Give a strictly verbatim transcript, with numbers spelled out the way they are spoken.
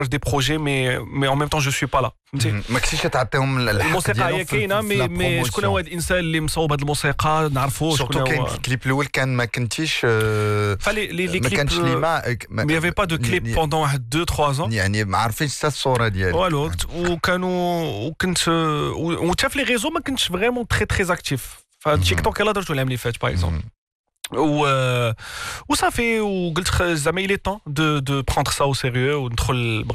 des projets mais mais en même temps je suis pas là فهمتي ما كنتيش تعطيهم الحق الموسيقى هي ديالهم في- كاينه في مي لا مي شكون هو بروموسيون. هذا الانسان اللي مصوب هذه الموسيقى نعرفوه سورتو شكون كاين هو في الكليب الاول كان ما كنتيش آه، فلي لي لي ما كانش كليب لي ما mais il y avait pas de clip يعني- pendant deux trois ans يعني ما عارفينش حتى الصوره ديالك. والو وكانوا وكنت وحتى في لي ريزو ما كنتش فريمون تري تري اكتيف فالتيك توك يلاه درتو العام اللي فات باغ اكزومبل و وصافي وقلت خ- زعما il est temps de de prendre ça au sérieux وندخل